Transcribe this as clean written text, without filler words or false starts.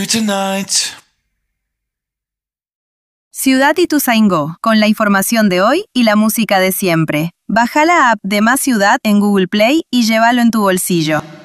you tonight. Ciudad Ituzaingó, con la información de hoy y la música de siempre. Baja la app de Más Ciudad en Google Play y llévalo en tu bolsillo.